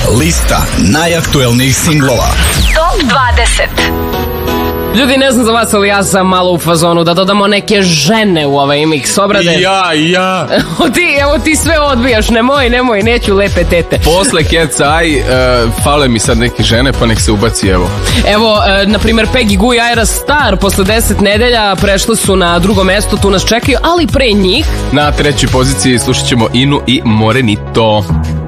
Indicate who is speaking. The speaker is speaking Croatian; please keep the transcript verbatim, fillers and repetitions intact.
Speaker 1: Lista najaktuelnijih singlova.
Speaker 2: Top dvadeset.
Speaker 3: Ljudi, ne znam za vas, ali ja sam malo u fazonu da dodamo neke žene u ovaj mix obrade.
Speaker 4: I ja, i ja.
Speaker 3: Evo ti, evo ti sve odbijaš, nemoj, nemoj, neću lepe tete.
Speaker 4: Posle Cat's Eye, uh, fale mi sad neke žene, pa nek se ubaci, evo.
Speaker 3: Evo, uh, na primjer, Peggy Gou i Ayra Starr posle deset nedelja prešli su na drugo mesto, tu nas čekaju, ali pre njih...
Speaker 4: Na trećoj poziciji slušat ćemo Inu i Morenito.